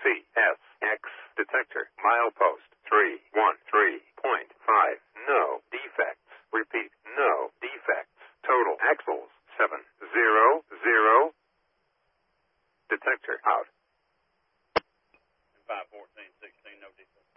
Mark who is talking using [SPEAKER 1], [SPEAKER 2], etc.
[SPEAKER 1] CSX detector. Milepost 313.5. No defects. Repeat, no defects. Total axles 700. Detector out.
[SPEAKER 2] 51416, no defects.